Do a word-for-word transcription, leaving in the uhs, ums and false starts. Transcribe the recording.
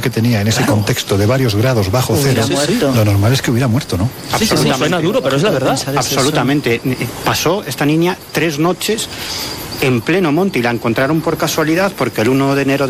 que tenía en ese Claro. contexto de varios grados bajo Hubiera cero, muerto. lo normal es que hubiera muerto, ¿no? Sí, sí, sí, suena duro, pero es la verdad. Absolutamente. Pasó esta niña tres noches en pleno monte y la encontraron por casualidad porque el uno de enero